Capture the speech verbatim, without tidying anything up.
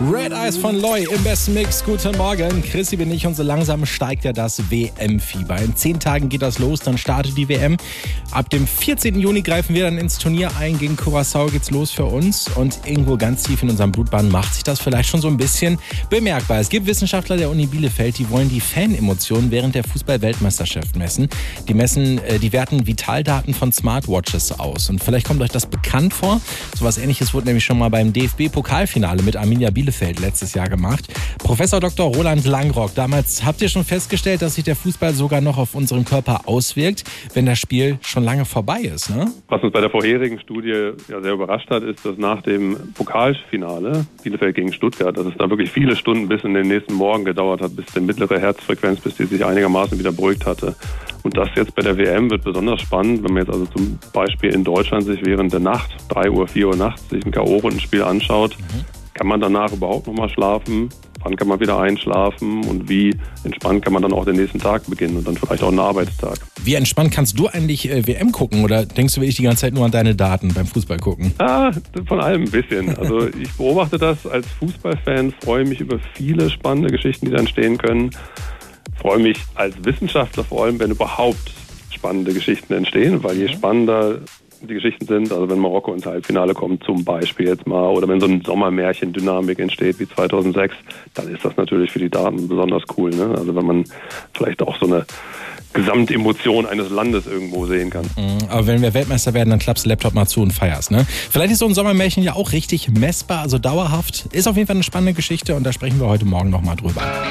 Red Eyes von Loy im besten Mix. Guten Morgen, Chrissy bin ich und so langsam steigt ja das W M-Fieber. In zehn Tagen geht das los, dann startet die W M. Ab dem vierzehnten Juni greifen wir dann ins Turnier ein. Gegen Curaçao geht's los für uns und irgendwo ganz tief in unserem Blutbahn macht sich das vielleicht schon so ein bisschen bemerkbar. Es gibt Wissenschaftler der Uni Bielefeld, die wollen die Fanemotionen während der Fußball-Weltmeisterschaft messen. Die messen, äh, die werten Vitaldaten von Smartwatches aus. Und vielleicht kommt euch das bekannt vor. So was Ähnliches wurde nämlich schon mal beim D F B-Pokalfinale mit Arminia Bielefeld letztes Jahr gemacht. Professor Doktor Roland Langrock, damals habt ihr schon festgestellt, dass sich der Fußball sogar noch auf unseren Körper auswirkt, wenn das Spiel schon lange vorbei ist, ne? Was uns bei der vorherigen Studie ja sehr überrascht hat, ist, dass nach dem Pokalfinale Bielefeld gegen Stuttgart, dass es da wirklich viele Stunden bis in den nächsten Morgen gedauert hat, bis die mittlere Herzfrequenz, bis die sich einigermaßen wieder beruhigt hatte. Und das jetzt bei der W M wird besonders spannend, wenn man jetzt also zum Beispiel in Deutschland sich während der Nacht, drei Uhr, vier Uhr nachts, sich ein K O-Rundenspiel anschaut. Mhm. Kann man danach überhaupt noch mal schlafen? Wann kann man wieder einschlafen? Und wie entspannt kann man dann auch den nächsten Tag beginnen und dann vielleicht auch einen Arbeitstag? Wie entspannt kannst du eigentlich äh, W M gucken? Oder denkst du wirklich die ganze Zeit nur an deine Daten beim Fußball gucken? Ah, von allem ein bisschen. Also ich beobachte das als Fußballfan, freue mich über viele spannende Geschichten, die da entstehen können. Freue mich als Wissenschaftler vor allem, wenn überhaupt spannende Geschichten entstehen, weil je spannender die Geschichten sind, also wenn Marokko ins Halbfinale kommt zum Beispiel jetzt mal, oder wenn so ein Sommermärchen-Dynamik entsteht wie zweitausendsechs, dann ist das natürlich für die Daten besonders cool, ne? Also wenn man vielleicht auch so eine Gesamtemotion eines Landes irgendwo sehen kann. Aber wenn wir Weltmeister werden, dann klappst du Laptop mal zu und feierst, ne? Vielleicht ist so ein Sommermärchen ja auch richtig messbar, also dauerhaft. Ist auf jeden Fall eine spannende Geschichte und da sprechen wir heute Morgen nochmal drüber.